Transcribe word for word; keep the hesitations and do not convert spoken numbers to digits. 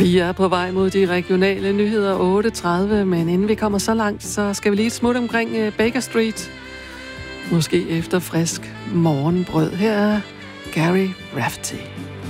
Vi er på vej mod de regionale nyheder otte tredive, men inden vi kommer så langt, så skal vi lige et smut omkring Baker Street. Måske efter frisk morgenbrød. Her er Gary Rafferty.